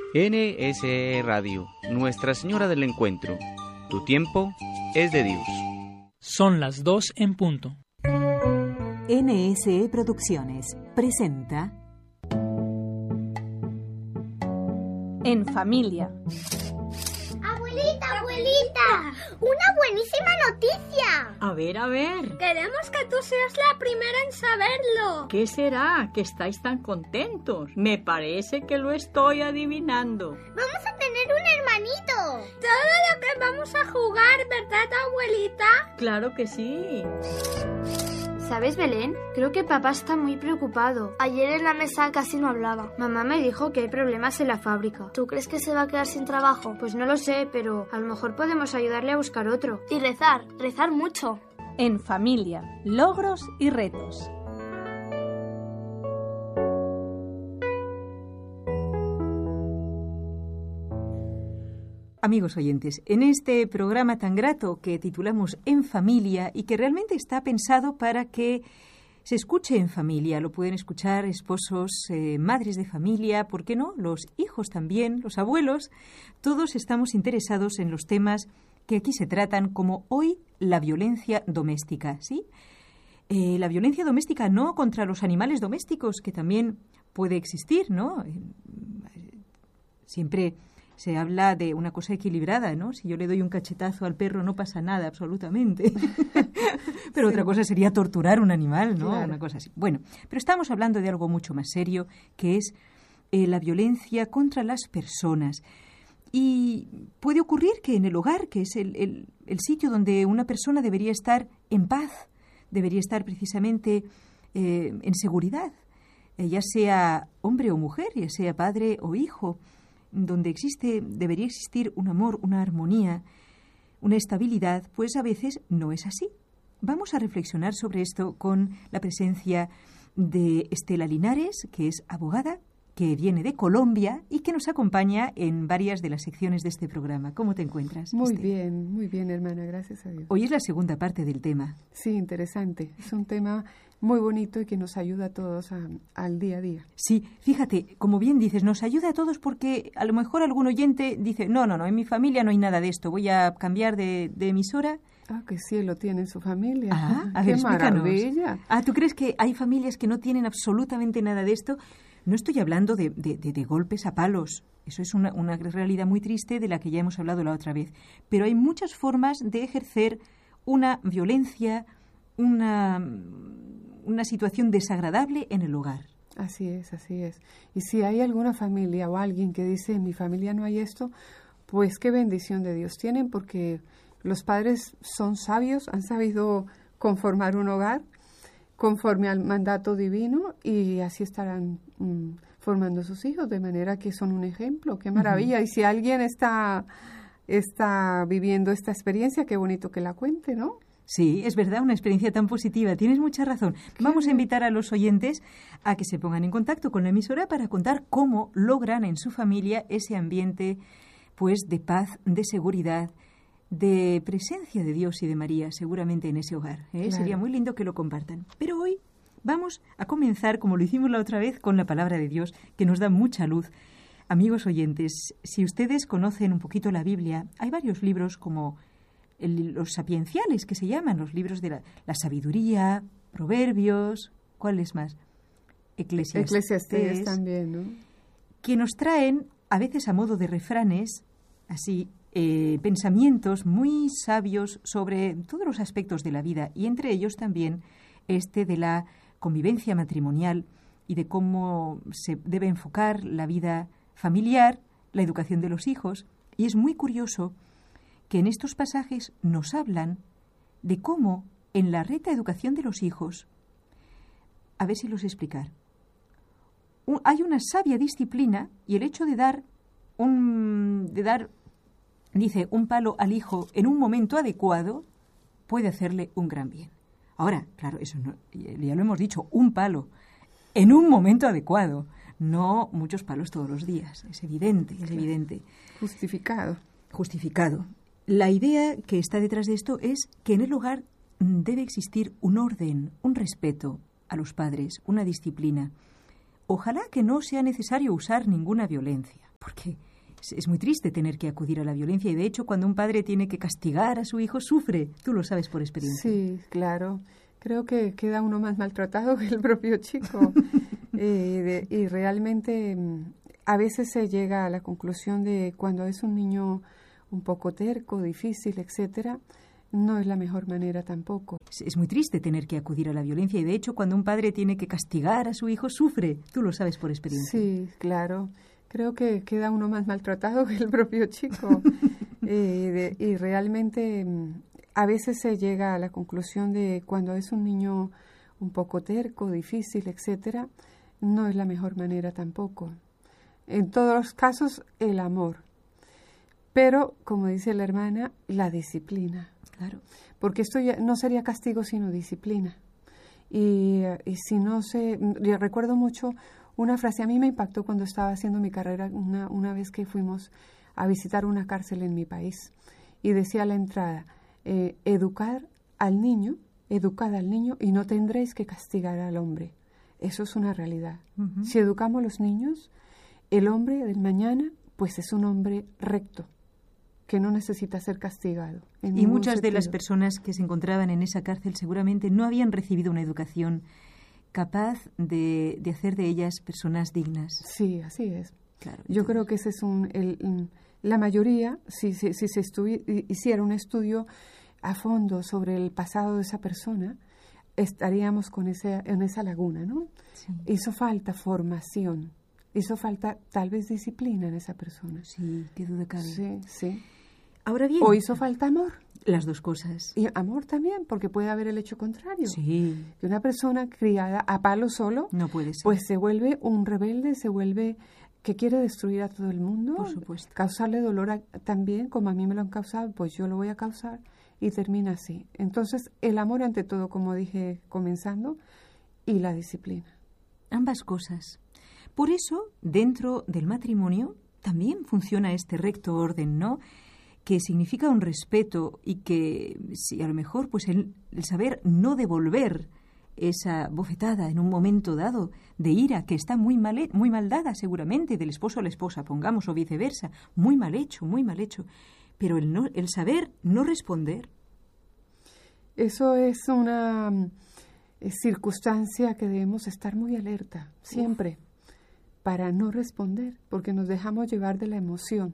NSE Radio, Nuestra Señora del Encuentro. Tu tiempo es de Dios. Son las 2 en punto. NSE Producciones presenta En Familia. ¡Abuelita! ¡Una buenísima noticia! A ver. Queremos que tú seas la primera en saberlo. ¿Qué será que estáis tan contentos? Me parece que lo estoy adivinando. Vamos a tener un hermanito. Todo lo que vamos a jugar, ¿verdad, abuelita? Claro que sí. ¿Sabes, Belén? Creo que papá está muy preocupado. Ayer en la mesa casi no hablaba. Mamá me dijo que hay problemas en la fábrica. ¿Tú crees que se va a quedar sin trabajo? Pues no lo sé, pero a lo mejor podemos ayudarle a buscar otro. Y rezar mucho. En Familia, logros y retos. Amigos oyentes, en este programa tan grato que titulamos En Familia y que realmente está pensado para que se escuche en familia, lo pueden escuchar esposos, madres de familia, ¿por qué no? Los hijos también, los abuelos, todos estamos interesados en los temas que aquí se tratan, como hoy la violencia doméstica, ¿sí? La violencia doméstica no contra los animales domésticos, que también puede existir, ¿no? Siempre se habla de una cosa equilibrada, ¿no? Si yo le doy un cachetazo al perro no pasa nada, absolutamente. Pero sí. Otra cosa sería torturar un animal, ¿no? Claro. Una cosa así. Bueno, pero estamos hablando de algo mucho más serio, que es la violencia contra las personas. Y puede ocurrir que en el hogar, que es el sitio donde una persona debería estar en paz, debería estar precisamente en seguridad, ya sea hombre o mujer, ya sea padre o hijo, donde debería existir un amor, una armonía, una estabilidad, pues a veces no es así. Vamos a reflexionar sobre esto con la presencia de Estela Linares, que es abogada, que viene de Colombia y que nos acompaña en varias de las secciones de este programa. ¿Cómo te encuentras, Muy Estela? bien, hermana, gracias a Dios. Hoy es la segunda parte del tema. Sí, interesante. Es un tema muy bonito y que nos ayuda a todos al día a día. Sí, fíjate, como bien dices, nos ayuda a todos porque a lo mejor algún oyente dice, no, en mi familia no hay nada de esto, voy a cambiar de emisora. Ah, que cielo tiene en su familia. A ¡Qué ver, maravilla! ¿Tú crees que hay familias que no tienen absolutamente nada de esto? No estoy hablando de golpes a palos. Eso es una realidad muy triste de la que ya hemos hablado la otra vez. Pero hay muchas formas de ejercer una violencia, una situación desagradable en el hogar. Así es. Y si hay alguna familia o alguien que dice, en mi familia no hay esto, pues qué bendición de Dios tienen, porque los padres son sabios, han sabido conformar un hogar conforme al mandato divino y así estarán formando sus hijos, de manera que son un ejemplo. ¡Qué maravilla! Uh-huh. Y si alguien está viviendo esta experiencia, qué bonito que la cuente, ¿no? Sí, es verdad, una experiencia tan positiva. Tienes mucha razón. Vamos a invitar a los oyentes a que se pongan en contacto con la emisora para contar cómo logran en su familia ese ambiente, pues, de paz, de seguridad, de presencia de Dios y de María, seguramente en ese hogar. Claro. Sería muy lindo que lo compartan. Pero hoy vamos a comenzar, como lo hicimos la otra vez, con la palabra de Dios, que nos da mucha luz. Amigos oyentes, si ustedes conocen un poquito la Biblia, hay varios libros como los sapienciales, que se llaman los libros de la sabiduría, Proverbios, ¿cuáles más? Eclesiastés también, ¿no? Que nos traen, a veces a modo de refranes, así, pensamientos muy sabios sobre todos los aspectos de la vida, y entre ellos también de la convivencia matrimonial y de cómo se debe enfocar la vida familiar, la educación de los hijos. Y es muy curioso que en estos pasajes nos hablan de cómo en la recta educación de los hijos, a ver si los explicar, hay una sabia disciplina, y el hecho de dar dice, un palo al hijo en un momento adecuado puede hacerle un gran bien. Ahora, claro, eso no, ya lo hemos dicho, un palo en un momento adecuado, no muchos palos todos los días. Es evidente, es evidente. Justificado. La idea que está detrás de esto es que en el hogar debe existir un orden, un respeto a los padres, una disciplina. Ojalá que no sea necesario usar ninguna violencia. porque es muy triste tener que acudir a la violencia y de hecho cuando un padre tiene que castigar a su hijo sufre. Tú lo sabes por experiencia. Sí, claro. Creo que queda uno más maltratado que el propio chico. Y realmente a veces se llega a la conclusión de cuando es un niño un poco terco, difícil, etcétera, no es la mejor manera tampoco. Es muy triste tener que acudir a la violencia y de hecho cuando un padre tiene que castigar a su hijo sufre. Tú lo sabes por experiencia. Sí, claro. Creo que queda uno más maltratado que el propio chico. Y realmente a veces se llega a la conclusión de cuando es un niño un poco terco, difícil, etcétera, no es la mejor manera tampoco. En todos los casos, el amor. Pero, como dice la hermana, la disciplina. Claro. Porque esto ya no sería castigo sino disciplina. Y si no se... Yo recuerdo mucho una frase, a mí me impactó cuando estaba haciendo mi carrera una vez que fuimos a visitar una cárcel en mi país. Y decía a la entrada, educad al niño y no tendréis que castigar al hombre. Eso es una realidad. Uh-huh. Si educamos a los niños, el hombre del mañana pues es un hombre recto, que no necesita ser castigado. Y muchas de las personas que se encontraban en esa cárcel seguramente no habían recibido una educación capaz de hacer de ellas personas dignas. Sí, así es. Claro, yo creo que ese es la mayoría, si se hiciera un estudio a fondo sobre el pasado de esa persona, estaríamos en esa laguna, ¿no? Sí. Hizo falta formación, hizo falta tal vez disciplina en esa persona. Sí, qué duda cabe. Sí, sí. Ahora bien, o hizo falta amor. Las dos cosas. Y amor también, porque puede haber el hecho contrario. Sí. Que una persona criada a palo solo, no puede ser. Pues se vuelve un rebelde, se vuelve que quiere destruir a todo el mundo. Por supuesto. Causarle dolor también, como a mí me lo han causado, pues yo lo voy a causar. Y termina así. Entonces, el amor ante todo, como dije comenzando, y la disciplina. Ambas cosas. Por eso, dentro del matrimonio, también funciona este recto orden, ¿no? Que significa un respeto y que, si a lo mejor, pues el saber no devolver esa bofetada en un momento dado de ira que está muy mal dada seguramente del esposo a la esposa, pongamos, o viceversa, muy mal hecho, pero el saber no responder. Eso es una circunstancia que debemos estar muy alerta siempre para no responder, porque nos dejamos llevar de la emoción.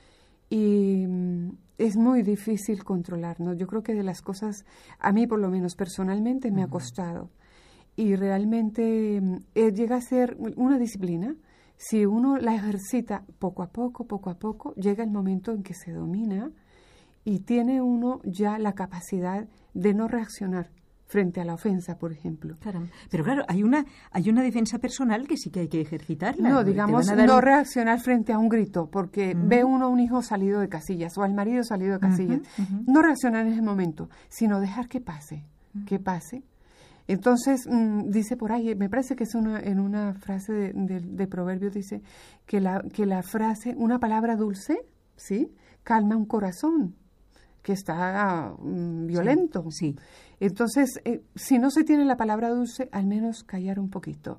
Y es muy difícil controlarnos. Yo creo que de las cosas, a mí por lo menos personalmente, me ha costado. Y realmente llega a ser una disciplina. Si uno la ejercita poco a poco, llega el momento en que se domina y tiene uno ya la capacidad de no reaccionar frente a la ofensa, por ejemplo. Caramba. Pero claro, hay una defensa personal que sí que hay que ejercitarla. No, digamos, no reaccionar frente a un grito, porque ve uno a un hijo salido de casillas o al marido salido de casillas. No reaccionar en ese momento, sino dejar que pase, que pase. Entonces, dice por ahí, me parece que es en una frase de Proverbios, dice que la frase, una palabra dulce, ¿sí?, calma un corazón que está violento. Sí. Entonces, si no se tiene la palabra dulce, al menos callar un poquito,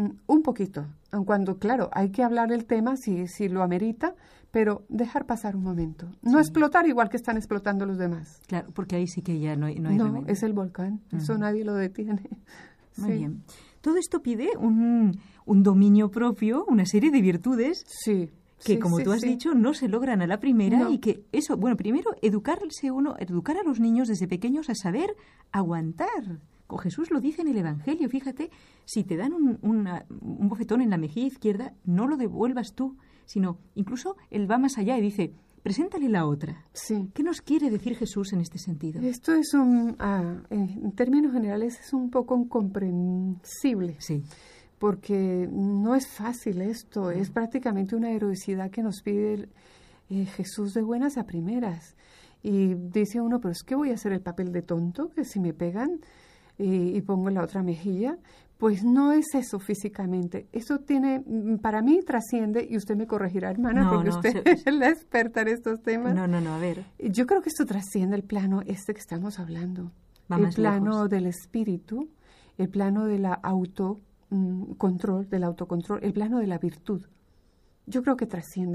aun cuando, claro, hay que hablar el tema si lo amerita, pero dejar pasar un momento. No explotar igual que están explotando los demás. Claro, porque ahí sí que ya no hay remedio. Es el volcán, eso nadie lo detiene. Muy bien. Todo esto pide un dominio propio, una serie de virtudes. Sí. Que, como tú has dicho, no se logran a la primera y que eso, bueno, primero educar a los niños desde pequeños a saber aguantar. O Jesús lo dice en el Evangelio, fíjate, si te dan un bofetón en la mejilla izquierda, no lo devuelvas tú, sino incluso él va más allá y dice, preséntale la otra. Sí. ¿Qué nos quiere decir Jesús en este sentido? Esto es en términos generales, es un poco incomprensible. Sí. Porque no es fácil esto, es prácticamente una heroicidad que nos pide Jesús de buenas a primeras. Y dice uno, pero es que voy a hacer el papel de tonto, que si me pegan y pongo la otra mejilla, pues no es eso físicamente. Eso para mí trasciende, y usted me corregirá, hermana, porque usted es la experta en estos temas. No, a ver. Yo creo que esto trasciende el plano que estamos hablando. El plano del espíritu, el plano de la autocontrol, el plano de la virtud. Yo creo que trasciende.